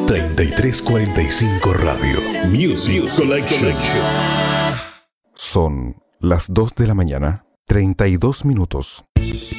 3345 Radio Music Collection. Son las 2 de la mañana, 32 minutos.